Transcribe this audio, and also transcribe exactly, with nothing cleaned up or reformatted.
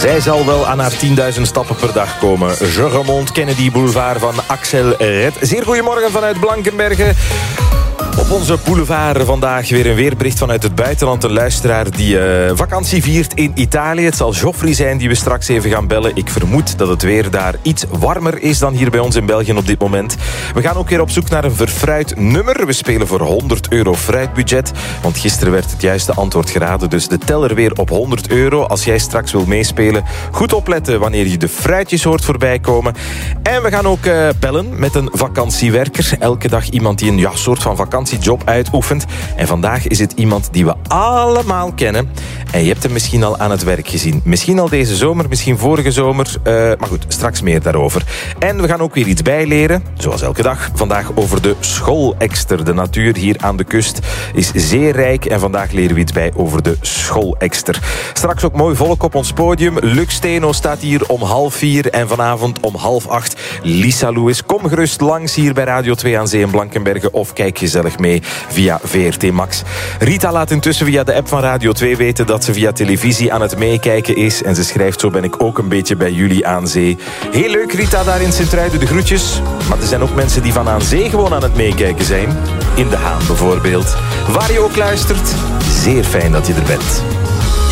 Zij zal wel aan haar tienduizend stappen per dag komen. Je remonte Kennedy Boulevard van Axel Red. Zeer goedemorgen vanuit Blankenberge. Op onze boulevard vandaag weer een weerbericht vanuit het buitenland. Een luisteraar die uh, vakantie viert in Italië. Het zal Geoffrey zijn die we straks even gaan bellen. Ik vermoed dat het weer daar iets warmer is dan hier bij ons in België op dit moment. We gaan ook weer op zoek naar een verfruit nummer. We spelen voor honderd euro fruitbudget. Want gisteren werd het juiste antwoord geraden. Dus de teller weer op honderd euro. Als jij straks wil meespelen, goed opletten wanneer je de fruitjes hoort voorbij komen. En we gaan ook uh, bellen met een vakantiewerker. Elke dag iemand die een ja, soort van vakantie job uitoefent. En vandaag is het iemand die we allemaal kennen. En je hebt hem misschien al aan het werk gezien. Misschien al deze zomer, misschien vorige zomer. Uh, maar goed, straks meer daarover. En we gaan ook weer iets bijleren. Zoals elke dag. Vandaag over de schoolekster. De natuur hier aan de kust is zeer rijk. En vandaag leren we iets bij over de schoolekster. Straks ook mooi volk op ons podium. Lux Steno staat hier om half vier. En vanavond om half acht Lisa Lewis. Kom gerust langs hier bij Radio twee aan Zee in Blankenberge. Of kijk gezellig mee via V R T Max. Rita laat intussen via de app van Radio twee weten dat ze via televisie aan het meekijken is. En ze schrijft: zo ben ik ook een beetje bij jullie aan zee. Heel leuk, Rita, daar in Sint-Truiden, de groetjes. Maar er zijn ook mensen die van aan zee gewoon aan het meekijken zijn. In De Haan bijvoorbeeld. Waar je ook luistert, zeer fijn dat je er bent.